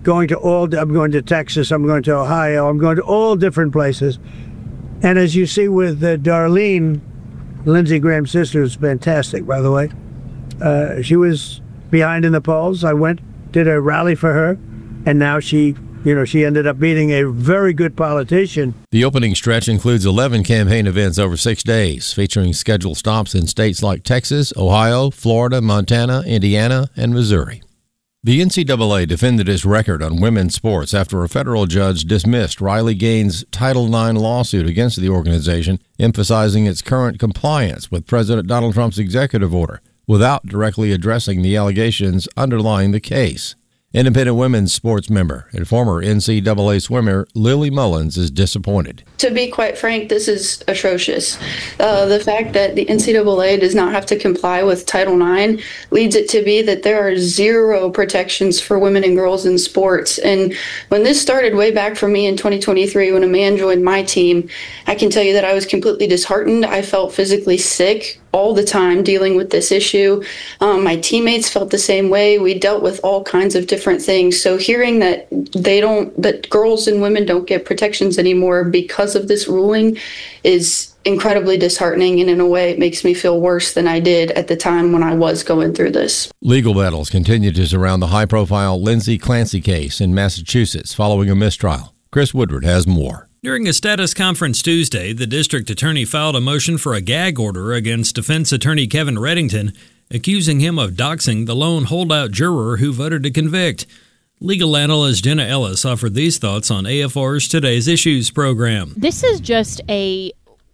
I'm going to Texas, I'm going to Ohio, I'm going to all different places. And as you see with Darlene, Lindsey Graham's sister, who's fantastic, by the way, she was behind in the polls. I went, did a rally for her, and now she ended up beating a very good politician. The opening stretch includes 11 campaign events over 6 days, featuring scheduled stops in states like Texas, Ohio, Florida, Montana, Indiana, and Missouri. The NCAA defended its record on women's sports after a federal judge dismissed Riley Gaines' Title IX lawsuit against the organization, emphasizing its current compliance with President Donald Trump's executive order, without directly addressing the allegations underlying the case. Independent women's sports member and former NCAA swimmer Lily Mullins is disappointed. To be quite frank, this is atrocious. The fact that the NCAA does not have to comply with Title IX leads it to be that there are zero protections for women and girls in sports. And when this started way back for me in 2023, when a man joined my team, I can tell you that I was completely disheartened. I felt physically sick all the time dealing with this issue. My teammates felt the same way. We dealt with all kinds of different things. So hearing that that girls and women don't get protections anymore because of this ruling is incredibly disheartening, and in a way it makes me feel worse than I did at the time when I was going through this. Legal battles continue to surround the high-profile Lindsay Clancy case in Massachusetts following a mistrial. Chris Woodward has more. During a status conference Tuesday, the district attorney filed a motion for a gag order against defense attorney Kevin Reddington, accusing him of doxing the lone holdout juror who voted to convict. Legal analyst Jenna Ellis offered these thoughts on AFR's Today's Issues program. This is just a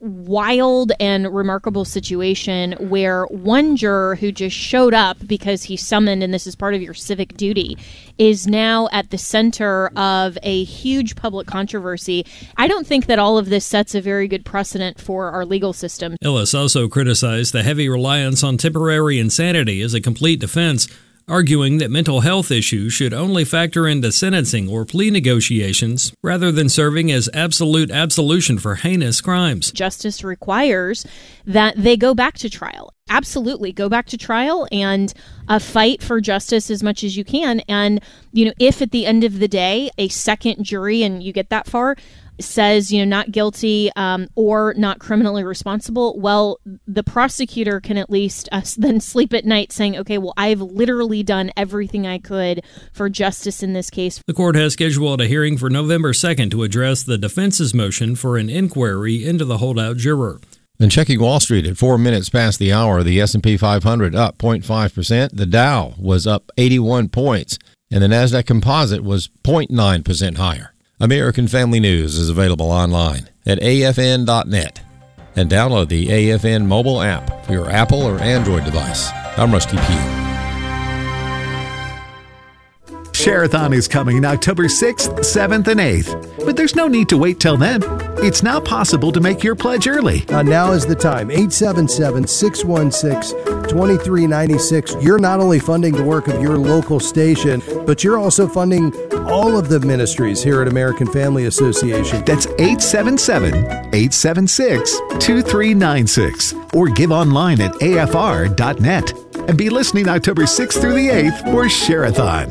wild and remarkable situation where one juror who just showed up because he's summoned, and this is part of your civic duty, is now at the center of a huge public controversy. I don't think that all of this sets a very good precedent for our legal system. Ellis also criticized the heavy reliance on temporary insanity as a complete defense, arguing that mental health issues should only factor into sentencing or plea negotiations rather than serving as absolute absolution for heinous crimes. Justice requires that they go back to trial. Absolutely, go back to trial and fight for justice as much as you can. And, if at the end of the day, a second jury, and you get that far, says, not guilty or not criminally responsible, well, the prosecutor can at least then sleep at night saying, okay, well, I've literally done everything I could for justice in this case. The court has scheduled a hearing for November 2nd to address the defense's motion for an inquiry into the holdout juror. And checking Wall Street at 4 minutes past the hour, the S&P 500 up 0.5%, the Dow was up 81 points, and the NASDAQ Composite was 0.9% higher. American Family News is available online at afn.net and download the AFN mobile app for your Apple or Android device. I'm Rusty Pugh. Share-a-thon is coming October 6th, 7th, and 8th. But there's no need to wait till then. It's now possible to make your pledge early. Now is the time. 877-616-2396. You're not only funding the work of your local station, but you're also funding all of the ministries here at American Family Association. That's 877-876-2396. Or give online at afr.net. And be listening October 6th through the 8th for Share-a-thon.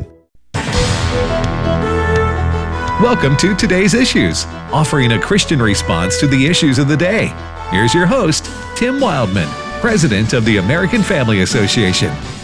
Welcome to Today's Issues, offering a Christian response to the issues of the day. Here's your host, Tim Wildman, President of the American Family Association.